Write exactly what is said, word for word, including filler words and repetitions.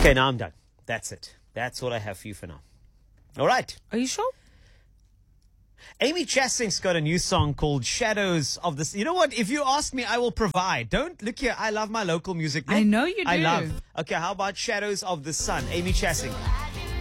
Okay, now I'm done. That's it. That's all I have for you for now. All right. Are you sure? Amy Chasing's got a new song called Shadows of the Sun. You know what? If you ask me, I will provide. Don't look here. I love my local music. I know you I do. love. Okay, how about Shadows of the Sun? Amy Chasing.